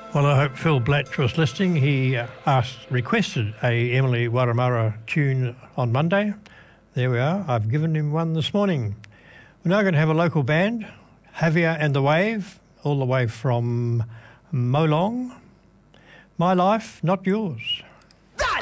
Well, I hope Phil Blatch was listening. He requested a Emily Waramara tune on Monday. There we are. I've given him one this morning. We're now going to have a local band, Javier and the Wave, all the way from Molong. My Life, Not Yours.